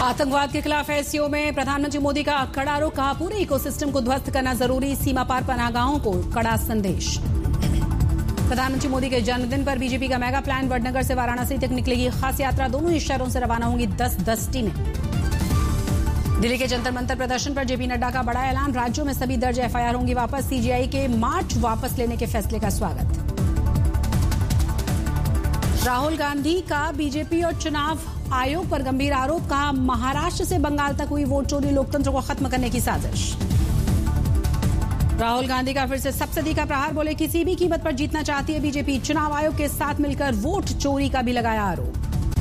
आतंकवाद के खिलाफ एससीओ में प्रधानमंत्री मोदी का कड़ा आरोप, कहा पूरे इकोसिस्टम को ध्वस्त करना जरूरी, सीमा पार पनाहगाहों को कड़ा संदेश। प्रधानमंत्री मोदी के जन्मदिन पर बीजेपी का मेगा प्लान, वडनगर से वाराणसी तक निकलेगी खास यात्रा, दोनों ही शहरों से रवाना होंगी 10-10 टीमें। दिल्ली के जंतर मंतर प्रदर्शन पर जेपी नड्डा का बड़ा ऐलान, राज्यों में सभी दर्ज एफआईआर होंगी वापस, सीजेआई के मार्च वापस लेने के फैसले का स्वागत। राहुल गांधी का बीजेपी और चुनाव आयोग पर गंभीर आरोप, कहा महाराष्ट्र से बंगाल तक हुई वोट चोरी लोकतंत्र को खत्म करने की साजिश। राहुल गांधी का फिर से सब्सिडी का प्रहार, बोले किसी भी कीमत पर जीतना चाहती है बीजेपी, चुनाव आयोग के साथ मिलकर वोट चोरी का भी लगाया आरोप।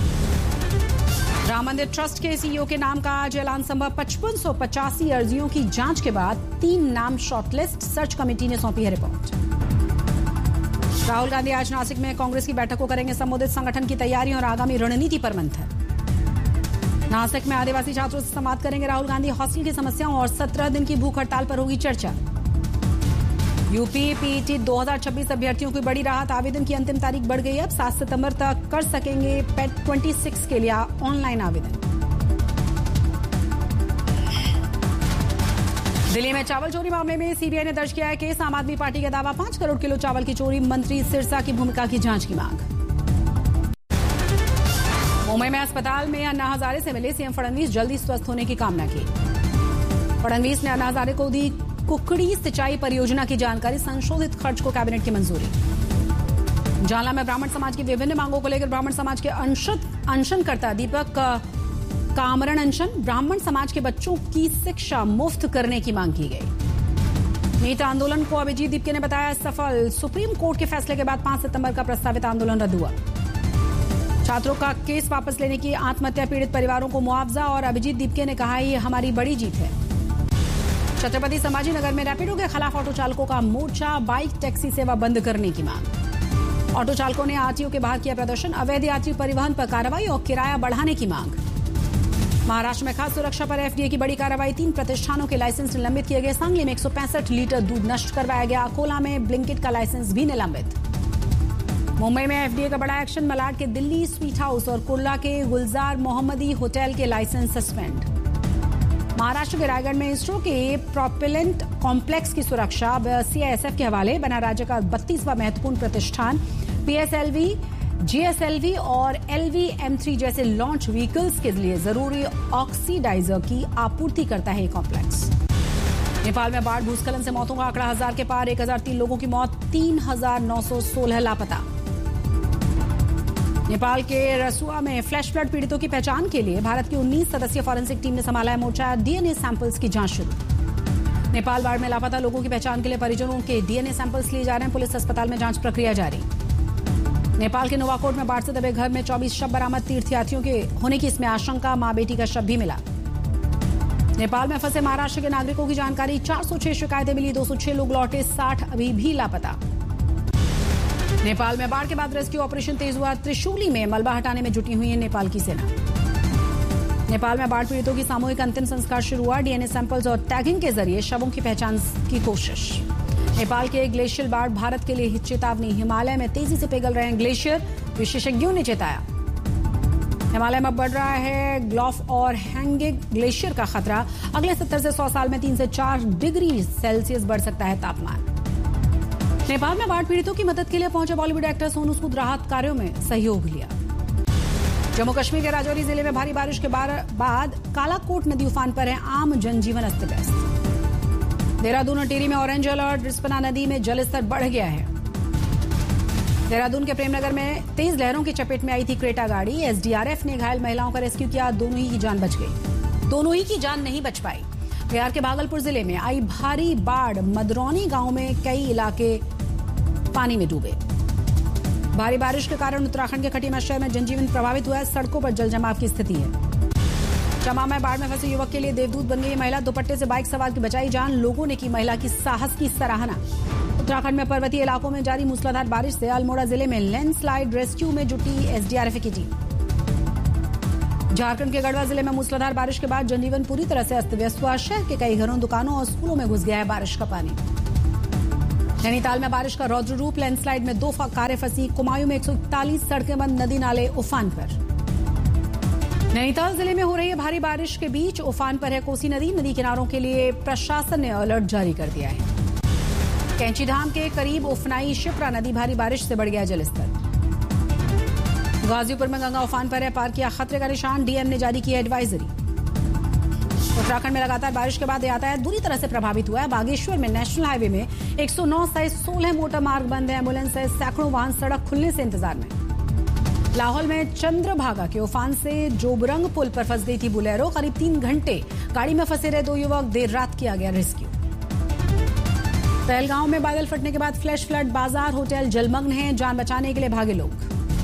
राम मंदिर ट्रस्ट के सीईओ के नाम का आज ऐलान संभव, 5585 अर्जियों की जांच के बाद 3 नाम शॉर्टलिस्ट, सर्च कमेटी ने सौंपी है रिपोर्ट। राहुल गांधी आज नासिक में कांग्रेस की बैठक को करेंगे संबोधित, संगठन की तैयारियों और आगामी रणनीति पर मंथन। नासिक में आदिवासी छात्रों से संवाद करेंगे राहुल गांधी, हॉस्टल की समस्याओं और 17 दिन की भूख हड़ताल पर होगी चर्चा। यूपी पीईटी 2026 अभ्यर्थियों की बड़ी राहत, आवेदन की अंतिम तारीख बढ़ गई, अब 7 सितंबर तक कर सकेंगे पेट 26 के लिए ऑनलाइन आवेदन। दिल्ली में चावल चोरी मामले में सीबीआई ने दर्ज किया है केस, आम आदमी पार्टी का दावा 5 करोड़ किलो चावल की चोरी, मंत्री सिरसा की भूमिका की जांच की मांग। मुंबई में अस्पताल में अन्ना हजारे से मिले सीएम फडणवीस, जल्दी स्वस्थ होने की कामना की। फडणवीस ने अन्ना हजारे को दी कुकड़ी सिंचाई परियोजना की जानकारी, संशोधित खर्च को कैबिनेट की मंजूरी। जालना में ब्राह्मण समाज की विभिन्न मांगों को लेकर ब्राह्मण समाज के अनशनकर्ता दीपक का आमरण अनशन, ब्राह्मण समाज के बच्चों की शिक्षा मुफ्त करने की मांग की गई। नीट आंदोलन को अभिजीत दीपके ने बताया सफल, सुप्रीम कोर्ट के फैसले के बाद 5 सितंबर का प्रस्तावित आंदोलन रद्द हुआ। छात्रों का केस वापस लेने की, आत्महत्या पीड़ित परिवारों को मुआवजा, और अभिजीत दीपके ने कहा ये हमारी बड़ी जीत है। छत्रपति संभाजीनगर में रैपिडो के खिलाफ ऑटो चालकों का मोर्चा, बाइक टैक्सी सेवा बंद करने की मांग। ऑटो चालकों ने आरटीओ के बाहर किया प्रदर्शन, अवैध यात्री परिवहन पर कार्रवाई और किराया बढ़ाने की मांग। महाराष्ट्र में खाद्य सुरक्षा पर एफडीए की बड़ी कार्रवाई, 3 प्रतिष्ठानों के लाइसेंस निलंबित किए गए, सांगली में 165 लीटर दूध नष्ट करवाया गया, अकोला में ब्लिंकिट का लाइसेंस भी निलंबित। मुंबई में एफडीए का बड़ा एक्शन, मलाड के दिल्ली स्वीट हाउस और कुर्ला के गुलजार मोहम्मदी होटल के लाइसेंस सस्पेंड। महाराष्ट्र के रायगढ़ में इसरो के प्रोपेलेंट कॉम्प्लेक्स की सुरक्षा अब सीआईएसएफ के हवाले, बना राज्य का 32वां महत्वपूर्ण प्रतिष्ठान। पीएसएलवी, जीएसएलवी और LV-M3 जैसे लॉन्च व्हीकल्स के लिए जरूरी ऑक्सीडाइजर की आपूर्ति करता है ये कॉम्प्लेक्स। नेपाल में बाढ़ भूस्खलन से मौतों का आंकड़ा 1000 के पार, 1003 लोगों की मौत, 3916 लापता। नेपाल के रसुआ में फ्लैश फ्लड पीड़ितों की पहचान के लिए भारत की 19 सदस्यीय फॉरेंसिक टीम ने संभाला है मोर्चा, डीएनए सैंपल्स की जांच शुरू। नेपाल बाढ़ में लापता लोगों की पहचान के लिए परिजनों के डीएनए सैंपल्स लिए जा रहे हैं, पुलिस अस्पताल में जांच प्रक्रिया जारी। नेपाल के नोवाकोट में बाढ़ से दबे घर में 24 शव बरामद, तीर्थयात्रियों के होने की इसमें आशंका, मां बेटी का शव भी मिला। नेपाल में फंसे महाराष्ट्र के नागरिकों की जानकारी, 406 शिकायतें मिली, 206 लोग लौटे, 60 अभी भी लापता। नेपाल में बाढ़ के बाद रेस्क्यू ऑपरेशन तेज हुआ, त्रिशूली में मलबा हटाने में जुटी हुई है नेपाल की सेना। नेपाल में बाढ़ पीड़ितों की सामूहिक अंतिम संस्कार शुरू हुआ, डीएनए सैंपल्स और टैगिंग के जरिए शवों की पहचान की कोशिश। नेपाल के ग्लेशियर बाढ़ भारत के लिए चेतावनी, हिमालय में तेजी से पिघल रहे हैं ग्लेशियर, विशेषज्ञों ने चेताया। हिमालय में बढ़ रहा है ग्लॉफ और हैंगिंग ग्लेशियर का खतरा, अगले 70 से 100 साल में 3 से 4 डिग्री सेल्सियस बढ़ सकता है तापमान। नेपाल में बाढ़ पीड़ितों की मदद के लिए पहुंचे बॉलीवुड एक्टर सोनू सूद, राहत कार्यों में सहयोग लिया। जम्मू कश्मीर के राजौरी जिले में भारी बारिश के बाद कालाकोट नदी उफान पर है, आम जनजीवन अस्त व्यस्त। देहरादून और टिहरी में ऑरेंज अलर्ट, रिस्पना नदी में जलस्तर बढ़ गया है। देहरादून के प्रेमनगर में तेज लहरों की चपेट में आई थी क्रेटा गाड़ी, एसडीआरएफ ने घायल महिलाओं का रेस्क्यू किया, दोनों ही की जान बच गई, दोनों ही की जान नहीं बच पाई। बिहार के भागलपुर जिले में आई भारी बाढ़, मदरौनी गांव में कई इलाके पानी में डूबे। भारी बारिश के कारण उत्तराखंड के खटीमा शहर में जनजीवन प्रभावित हुआ है, सड़कों पर जलजमाव की स्थिति है। चमा में बाढ़ में फंसे युवक के लिए देवदूत बन गई महिला, दुपट्टे से बाइक सवार की बचाई जान, लोगों ने की महिला की साहस की सराहना। उत्तराखंड में पर्वतीय इलाकों में जारी मूसलाधार बारिश से अल्मोड़ा जिले में लैंडस्लाइड रेस्क्यू में जुटी एसडीआरएफ की टीम। झारखंड के गढ़वा जिले में मूसलाधार बारिश के बाद जनजीवन पूरी तरह से अस्त व्यस्त हुआ, शहर के कई घरों, दुकानों और स्कूलों में घुस गया है बारिश का पानी। नैनीताल में बारिश का रौद्र रूप, लैंडस्लाइड में 2 कारें फंसी, कुमायूं में 141 सड़कें बंद, नदी नाले उफान पर। नैनीताल जिले में हो रही है भारी बारिश के बीच उफान पर है कोसी नदी। नदी किनारों के लिए प्रशासन ने अलर्ट जारी कर दिया है। कैंचीधाम के करीब उफनाई शिप्रा नदी भारी बारिश से बढ़ गया जलस्तर। गाजीपुर में गंगा उफान पर है, पार किया खतरे का निशान। डीएम ने जारी की एडवाइजरी। उत्तराखंड में लगातार बारिश के बाद यातायात बुरी तरह से प्रभावित हुआ है। बागेश्वर में नेशनल हाईवे में 109 सहित 16 मोटर मार्ग बंद है। एम्बुलेंस सहित सैकड़ों वाहन सड़क खुलने से इंतजार में। लाहौल में चंद्रभागा के उफान से जोबरंग पुल पर फंस गई थी बुलेरो। करीब 3 घंटे गाड़ी में फंसे रहे 2 युवक, देर रात किया गया रेस्क्यू। पहलगांव में बादल फटने के बाद फ्लैश फ्लड, बाजार होटल जलमग्न हैं। जान बचाने के लिए भागे लोग।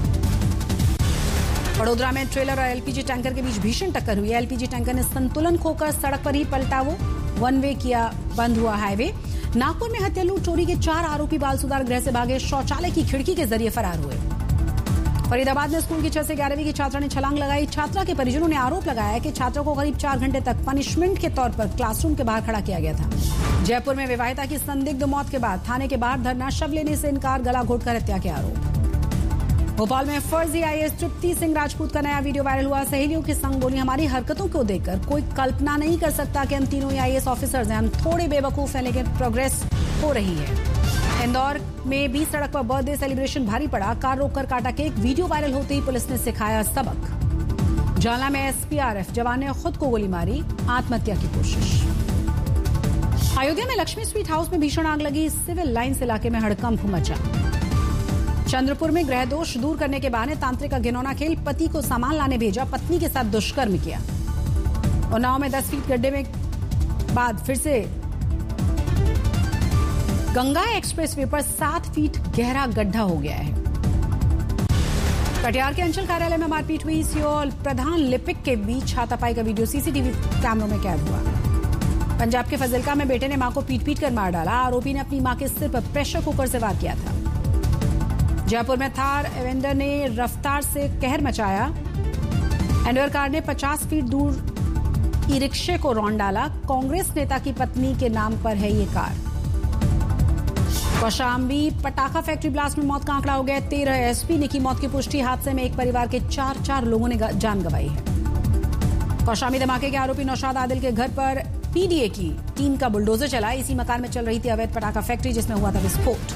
बड़ोदरा में ट्रेलर और एलपीजी टैंकर के बीच भीषण टक्कर हुई है। एलपीजी टैंकर ने संतुलन खोकर सड़क पर ही पलटा, वो वन वे किया, बंद हुआ हाईवे। नागपुर में हत्या लूट चोरी के 4 आरोपी बाल सुधार गृह से भागे, शौचालय की खिड़की के जरिए फरार हुए। फरीदाबाद में स्कूल की 6 से 11वीं की छात्रा ने छलांग लगाई। छात्रा के परिजनों ने आरोप लगाया कि छात्रा को करीब 4 घंटे तक पनिशमेंट के तौर पर क्लासरूम के बाहर खड़ा किया गया था। जयपुर में विवाहिता की संदिग्ध मौत के बाद थाने के बाहर धरना, शव लेने से इनकार, गला घोटकर हत्या के आरोप। भोपाल में फर्जी आईएएस तृप्ति सिंह राजपूत का नया वीडियो वायरल हुआ। सहेलियों के संग बोली, हमारी हरकतों को देखकर कोई कल्पना नहीं कर सकता कि हम तीनों ही आईएएस ऑफिसर्स हैं। हम थोड़े बेवकूफ हैं, लेकिन प्रोग्रेस हो रही है। इंदौर में 20 सड़क पर बर्थडे सेलिब्रेशन भारी पड़ा। कार रोककर काटा केक। वीडियो वायरल होते ही पुलिस ने सिखाया सबक। जालना में एसपीआरएफ जवान ने खुद को गोली मारी, आत्महत्या की कोशिश। अयोध्या में लक्ष्मी स्वीट हाउस में भीषण आग लगी। सिविल लाइन्स इलाके में हड़कंप मचा। चंद्रपुर में ग्रह दोष दूर करने के बहाने तांत्रिक का घिनौना खेल, पति को सामान लाने भेजा, पत्नी के साथ दुष्कर्म किया। उन्नाव में 10 फीट गड्ढे में बाद फिर से गंगा एक्सप्रेसवे पर 7 फीट गहरा गड्ढा हो गया है। कटिहार के अंचल कार्यालय में मारपीट हुई। सीओ और प्रधान लिपिक के बीच हाथापाई का वीडियो सीसीटीवी कैमरों में कैद हुआ। पंजाब के फजिल्का में बेटे ने मां को पीट कर मार डाला। आरोपी ने अपनी मां के सिर पर प्रेशर कुकर से वार किया था। जयपुर में थार एवेंडर ने रफ्तार से कहर मचाया। एंडवर कार ने 50 फीट दूर ई रिक्शे को रौंद डाला। कांग्रेस नेता की पत्नी के नाम पर है ये कार। कौशाम्बी पटाखा फैक्ट्री ब्लास्ट में मौत का आंकड़ा हो गया 13। एसपी ने की मौत की पुष्टि। हादसे में एक परिवार के 4 लोगों ने जान गंवाई है। कौशाम्बी धमाके के आरोपी नौशाद आदिल के घर पर पीडीए की टीम का बुलडोजर चला। इसी मकान में चल रही थी अवैध पटाखा फैक्ट्री, जिसमें हुआ था विस्फोट।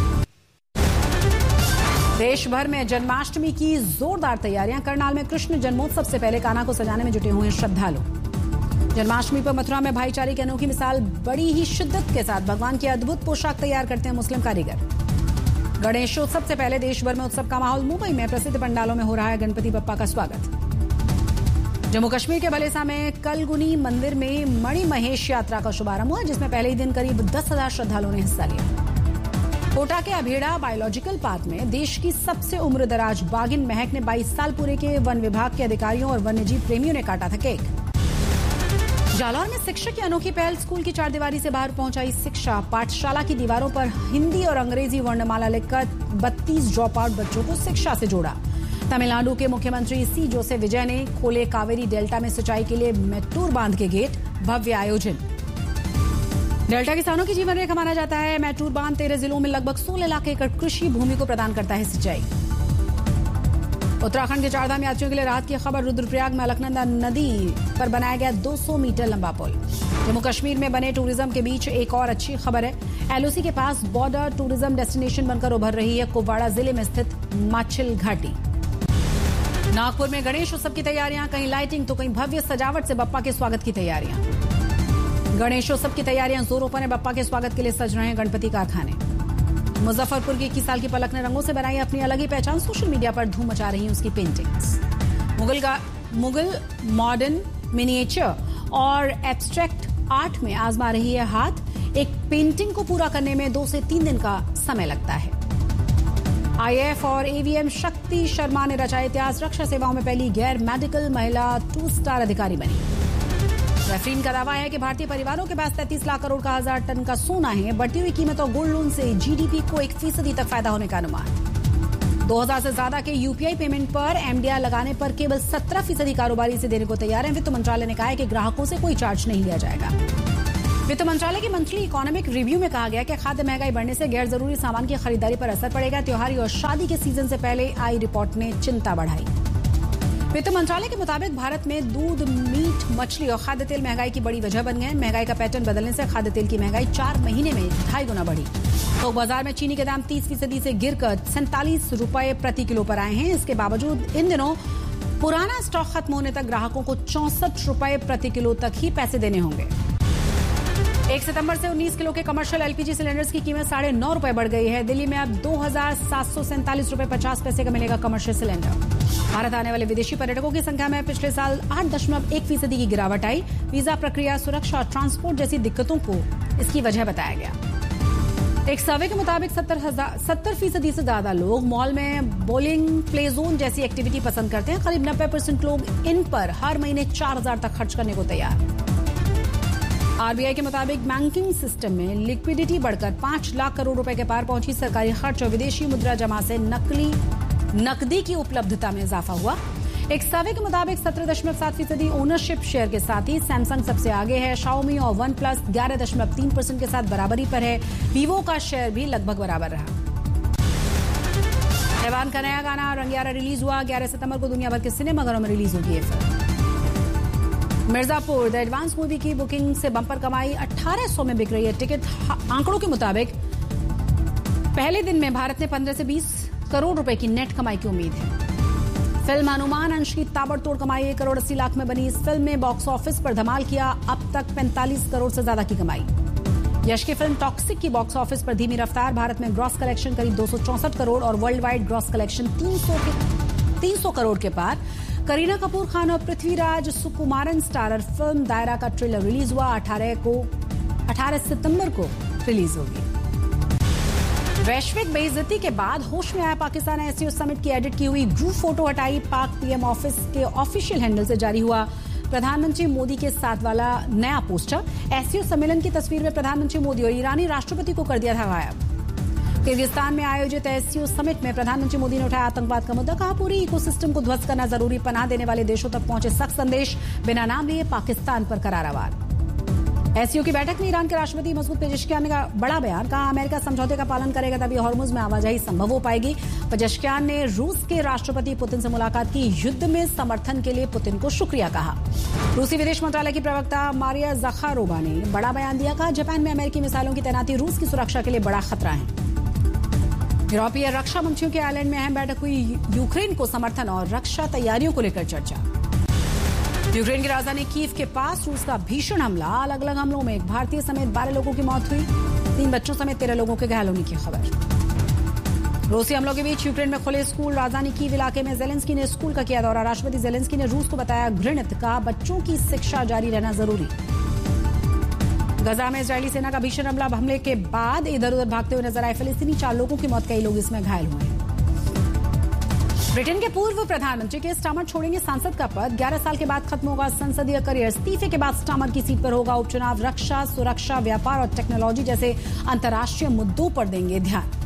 देश भर में जन्माष्टमी की जोरदार तैयारियां। करनाल में कृष्ण जन्मोत्सव से पहले कान्हा को सजाने में जुटे हुए हैं श्रद्धालु। जन्माष्टमी पर मथुरा में भाईचारे की अनोखी मिसाल, बड़ी ही शिद्दत के साथ भगवान की अद्भुत पोशाक तैयार करते हैं मुस्लिम कारीगर। गणेशोत्सव से पहले देश भर में उत्सव का माहौल। मुंबई में प्रसिद्ध पंडालों में हो रहा है गणपति बप्पा का स्वागत। जम्मू कश्मीर के भलेसा में कलगुनी मंदिर में मणि महेश यात्रा का शुभारंभ हुआ, जिसमें पहले ही दिन करीब 10,000 श्रद्धालुओं ने हिस्सा लिया। कोटा के अभेड़ा बायोलॉजिकल पार्क में देश की सबसे उम्रदराज बाघिन महक ने 22 साल पूरे किए। वन विभाग के अधिकारियों और वन्यजीव प्रेमियों ने काटा था केक। जालौर में शिक्षक की अनोखी पहल, स्कूल की चारदीवारी से बाहर पहुंचाई शिक्षा। पाठशाला की दीवारों पर हिंदी और अंग्रेजी वर्णमाला लिखकर 32 ड्रॉप आउट बच्चों को शिक्षा से जोड़ा। तमिलनाडु के मुख्यमंत्री सी जोसेफ विजय ने खोले कावेरी डेल्टा में सिंचाई के लिए मैटूर बांध के गेट, भव्य आयोजन। डेल्टा किसानों की जीवन रेखा माना जाता है। मैटूर बांध 13 जिलों में लगभग 16 लाख एकड़ कृषि भूमि को प्रदान करता है सिंचाई। उत्तराखंड के चारधाम यात्रियों के लिए राहत की खबर। रुद्रप्रयाग में अलकनंदा नदी पर बनाया गया 200 मीटर लंबा पुल। जम्मू कश्मीर में बने टूरिज्म के बीच एक और अच्छी खबर है। एलओसी के पास बॉर्डर टूरिज्म डेस्टिनेशन बनकर उभर रही है कुपवाड़ा जिले में स्थित माछिल घाटी। नागपुर में गणेश उत्सव की तैयारियां, कहीं लाइटिंग तो कहीं भव्य सजावट से बप्पा के स्वागत की तैयारियां। गणेशोत्सव की तैयारियां जोरों पर है। बप्पा के स्वागत के लिए सज रहे हैं गणपति कारखाने। मुजफ्फरपुर की 21 साल की पलक ने रंगों से बनाई अपनी अलग ही पहचान। सोशल मीडिया पर धूम मचा रही हैं उसकी पेंटिंग्स। मुगल मॉडर्न मिनिएचर और एब्स्ट्रैक्ट आर्ट में आजमा रही है हाथ। एक पेंटिंग को पूरा करने में 2 से 3 दिन का समय लगता है। आईएएफ और एवीएम शक्ति शर्मा ने रचा इतिहास। रक्षा सेवाओं में पहली गैर मेडिकल महिला 2 स्टार अधिकारी बनी। रेफरीन का दावा है कि भारतीय परिवारों के पास 33 लाख करोड़ का 1000 टन का सोना है। बढ़ती हुई कीमत और गोल्ड लोन से जीडीपी को 1% तक फायदा होने का अनुमान। 2000 से ज्यादा के यूपीआई पेमेंट पर एमडीआर लगाने पर केवल 17% कारोबारी इसे देने को तैयार है। वित्त मंत्रालय ने कहा है कि ग्राहकों से कोई चार्ज नहीं लिया जाएगा। वित्त मंत्रालय की मंथली इकोनॉमिक रिव्यू में कहा गया कि खाद्य महंगाई बढ़ने से गैर जरूरी सामान की खरीदारी पर असर पड़ेगा। त्योहारी और शादी के सीजन से पहले आई रिपोर्ट ने चिंता बढ़ाई। वित्त मंत्रालय के मुताबिक भारत में दूध, मीट, मछली और खाद्य तेल महंगाई की बड़ी वजह बन गए। महंगाई का पैटर्न बदलने से खाद्य तेल की महंगाई 4 महीने में 2.5 गुना बढ़ी। तो बाजार में चीनी के दाम 30% से गिरकर 47 रुपए प्रति किलो पर आए हैं। इसके बावजूद इन दिनों पुराना स्टॉक खत्म होने तक ग्राहकों को 64 रुपए प्रति किलो तक ही पैसे देने होंगे। 1 सितंबर से 19 किलो के कमर्शियल एलपीजी सिलेंडर्स की कीमत 9.5 रुपए बढ़ गई है। दिल्ली में अब 2,747 रुपए 50 पैसे का मिलेगा कमर्शियल सिलेंडर। भारत आने वाले विदेशी पर्यटकों की संख्या में पिछले साल 8.1% की गिरावट आई। वीजा प्रक्रिया, सुरक्षा और ट्रांसपोर्ट जैसी दिक्कतों को इसकी वजह बताया गया। एक सर्वे के मुताबिक 70% से ज्यादा लोग मॉल में बॉलिंग, प्ले जोन जैसी एक्टिविटी पसंद करते हैं। करीब 90% लोग इन पर हर महीने 4,000 तक खर्च करने को तैयार। आरबीआई के मुताबिक बैंकिंग सिस्टम में लिक्विडिटी बढ़कर 5 लाख करोड़ रुपए के पार पहुंची। सरकारी खर्च और विदेशी मुद्रा जमा से नकदी की उपलब्धता में इजाफा हुआ। एक सर्वे के मुताबिक 17.7% ओनरशिप शेयर के साथ ही सैमसंग सबसे आगे है। शाओमी और वन प्लस 11.3% के साथ बराबरी पर है। वीवो का शेयर भी लगभग बराबर रहा। ऐवान का नया गाना रंगियारा रिलीज हुआ। 11 सितंबर को दुनिया भर के सिनेमाघरों में रिलीज होगी ये film. Mirzapur the advance movie की बुकिंग से बंपर कमाई 1800 में बिक रही है टिकट। आंकड़ों के मुताबिक पहले दिन में भारत ने 15 से 20 करोड़ रुपए की नेट कमाई की उम्मीद है। फिल्म हनुमान अंश की ताबड़तोड़ कमाई 1 करोड़ 80 लाख में बनी। इस फिल्म ने बॉक्स ऑफिस पर धमाल किया। अब तक 45 करोड़ से ज्यादा की कमाई। यश की फिल्म टॉक्सिक की बॉक्स ऑफिस पर धीमी रफ्तार। भारत में ग्रॉस कलेक्शन करीब 264 करोड़ और world wide gross collection 300 crore के पार। करीना कपूर खान और पृथ्वीराज सुकुमारन स्टारर फिल्म दायरा का ट्रेलर रिलीज हुआ। 18 सितंबर को रिलीज होगी। वैश्विक बेइज्जती के बाद होश में आया पाकिस्तान ने एससीओ समिट की एडिट की हुई ग्रुप फोटो हटाई। पाक पीएम ऑफिस के ऑफिशियल हैंडल से जारी हुआ प्रधानमंत्री मोदी के साथ वाला नया पोस्टर। एससीओ सम्मेलन की तस्वीर में प्रधानमंत्री मोदी और ईरानी राष्ट्रपति को कर दिया था गायब। किर्गिस्तान में आयोजित एससीओ समिट में प्रधानमंत्री मोदी ने उठाया आतंकवाद का मुद्दा। कहा पूरी इकोसिस्टम को ध्वस्त करना जरूरी। पनाह देने वाले देशों तक पहुंचे सख्त संदेश। बिना नाम लिए पाकिस्तान पर करारा वार। एससीओ की बैठक में ईरान के राष्ट्रपति मसूद पेजेश्कियान ने कहा बड़ा बयान। कहा अमेरिका समझौते का पालन करेगा तभी हॉर्मुज में आवाजाही संभव हो पाएगी। पेजेश्कियान ने रूस के राष्ट्रपति पुतिन से मुलाकात की। युद्ध में समर्थन के लिए पुतिन को शुक्रिया कहा। रूसी विदेश मंत्रालय की प्रवक्ता मारिया ज़खारोवा ने बड़ा बयान दिया। कहा जापान में अमेरिकी मिसाइलों की तैनाती रूस की सुरक्षा के लिए बड़ा खतरा है। यूरोपीय रक्षा मंत्रियों की आयरलैंड में अहम बैठक हुई। यूक्रेन को समर्थन और रक्षा तैयारियों को लेकर चर्चा। यूक्रेन की राजधानी कीव के पास रूस का भीषण हमला। अलग अलग हमलों में एक भारतीय समेत 12 लोगों की मौत हुई। 3 बच्चों समेत 13 लोगों के घायल होने की खबर। रूसी हमलों के बीच यूक्रेन में खुले स्कूल। राजधानी कीव इलाके में जेलेंस्की ने स्कूल का किया दौरा। राष्ट्रपति जेलेंस्की ने रूस को बताया घृणित। कहा बच्चों की शिक्षा जारी रहना जरूरी। गजा में इजरायली सेना का भीषण हमले के बाद इधर उधर भागते हुए नजर आए फिलिस्तीनी। 4 लोगों की मौत, कई लोग इसमें घायल हुए। ब्रिटेन के पूर्व प्रधानमंत्री के स्टामर छोड़ेंगे सांसद का पद। 11 साल के बाद खत्म होगा संसदीय करियर। इस्तीफे के बाद स्टामर की सीट पर होगा उपचुनाव। रक्षा, सुरक्षा, व्यापार और टेक्नोलॉजी जैसे अंतर्राष्ट्रीय मुद्दों पर देंगे ध्यान।